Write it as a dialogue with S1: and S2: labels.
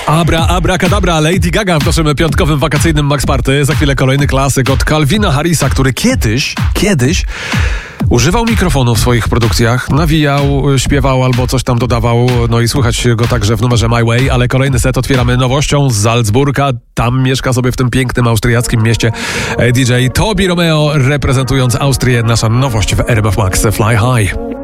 S1: Abracadabra, Lady Gaga w naszym piątkowym wakacyjnym Max Party. Za chwilę kolejny klasyk od Calvina Harrisa, który kiedyś używał mikrofonu w swoich produkcjach, nawijał, śpiewał albo coś tam dodawał, no i słychać go także w numerze My Way, ale kolejny set otwieramy nowością z Salzburga. Tam mieszka sobie w tym pięknym austriackim mieście DJ Tobi Romeo, reprezentując Austrię. Nasza nowość w RMF Max Fly High.